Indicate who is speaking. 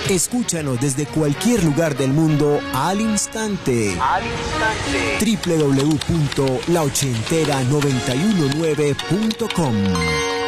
Speaker 1: Escúchanos desde cualquier lugar del mundo al instante. www.laochentera919.com